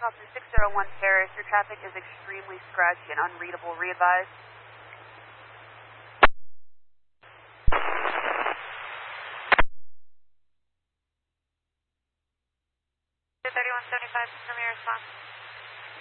Copy 601 Paris, your traffic is extremely scratchy and unreadable. Re-advise. 3175, confirm your response.